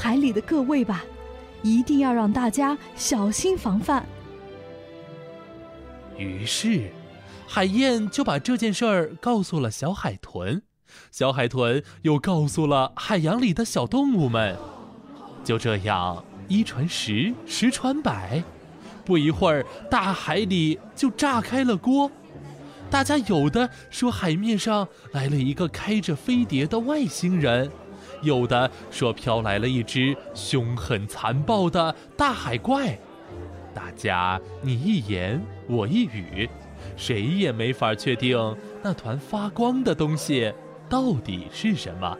海里的各位吧，一定要让大家小心防范。 于是海燕就把这件事儿告诉了小海豚，小海豚又告诉了海洋里的小动物们。就这样一传十，十传百，不一会儿大海里就炸开了锅。大家有的说海面上来了一个开着飞碟的外星人，有的说飘来了一只凶狠残暴的大海怪。大家你一言我一语，谁也没法确定那团发光的东西到底是什么。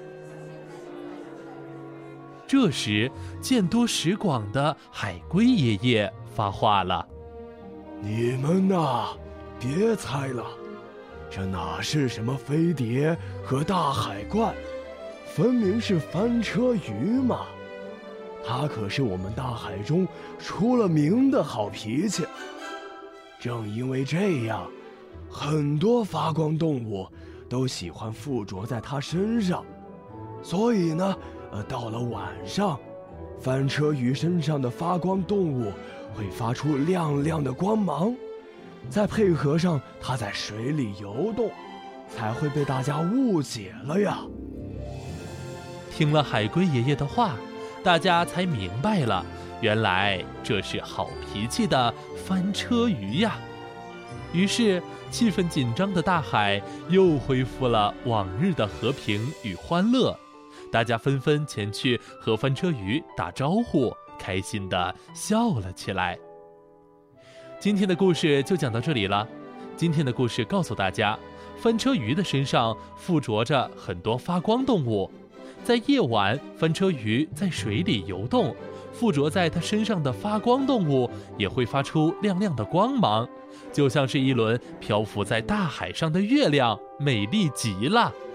这时见多识广的海龟爷爷发话了： 你们呐，别猜了，这哪是什么飞碟和大海怪，分明是翻车鱼嘛！它可是我们大海中出了名的好脾气。正因为这样，很多发光动物都喜欢附着在它身上，所以呢，到了晚上，翻车鱼身上的发光动物会发出亮亮的光芒，再配合上它在水里游动，才会被大家误解了呀。 听了海龟爷爷的话，大家才明白了，原来这是好脾气的翻车鱼呀。于是气氛紧张的大海又恢复了往日的和平与欢乐，大家纷纷前去和翻车鱼打招呼，开心地笑了起来。今天的故事就讲到这里了。今天的故事告诉大家，翻车鱼的身上附着着很多发光动物，在夜晚，翻车鱼在水里游动，附着在它身上的发光动物也会发出亮亮的光芒，就像是一轮漂浮在大海上的月亮，美丽极了。